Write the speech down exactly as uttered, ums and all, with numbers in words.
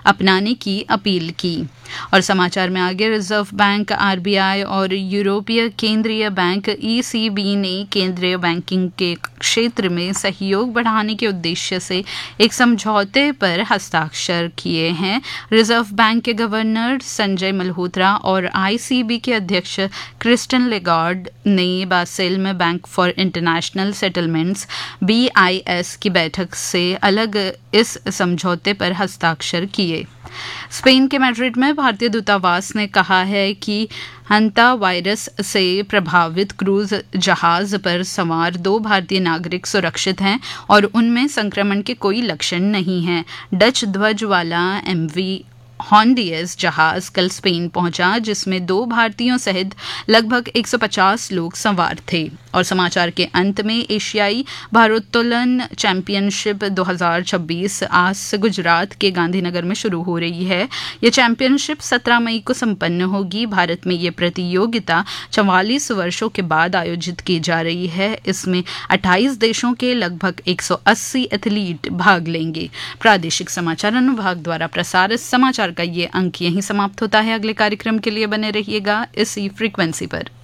अपनाने की अपील की। और समाचार में आगे, रिजर्व बैंक आरबीआई और यूरोपीय केंद्रीय बैंक ईसीबी ने केंद्रीय बैंकिंग के क्षेत्र में सहयोग बढ़ाने के उद्देश्य से एक समझौते पर हस्ताक्षर किए हैं। रिजर्व बैंक के गवर्नर संजय मल्होत्रा और आईसीबी के अध्यक्ष क्रिस्टिन लेगार्ड ने बासेल में bank for international settlements BIS की बैठक से अलग इस समझौते पर हस्ताक्षर किए। स्पेन के मैड्रिड में भारतीय दूतावास ने कहा है कि हंता वायरस से प्रभावित क्रूज जहाज पर सवार दो भारतीय नागरिक सुरक्षित हैं और उनमें संक्रमण के कोई लक्षण नहीं हैं। डच ध्वज वाला एमवी हॉन्डियस जहाज कल स्पेन पहुंचा, जिसमें दो भारतीयों सहित लगभग एक सौ पचास लोग सवार थे। और समाचार के अंत में, एशियाई भारोत्तोलन चैंपियनशिप दो हज़ार छब्बीस आज से गुजरात के गांधीनगर में शुरू हो रही है। ये चैंपियनशिप सत्रह मई को संपन्न होगी। भारत में ये प्रतियोगिता चवालीस वर्षों के बाद आयोजित की जा रही है। इसमें अट्ठाईस देशों के लगभग एक सौ अस्सी एथलीट भाग लेंगे। प्रादेशिक समाचार अनुभाग द्वारा प्रसारित समाचार का ये अंक यहीं समाप्त होता है। अगले कार्यक्रम के लिए बने रहिएगा इसी फ्रीक्वेंसी पर।